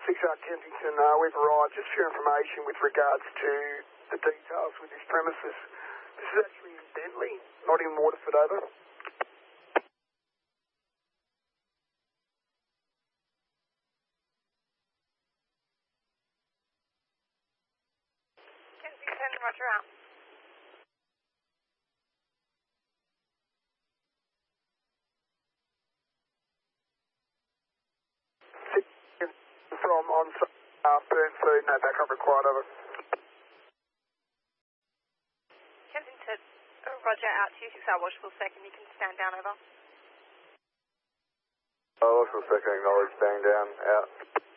6R Kensington, we've arrived. Just for your information with regards to the details with this premises. This is actually in Bentley, not in Waterford, over. Kensington, roger out. From on Burn Food, no backup required, over. Kensington, roger out to you, 6R Watchful second, you can stand down, over. Watchful second, acknowledge, staying down, out.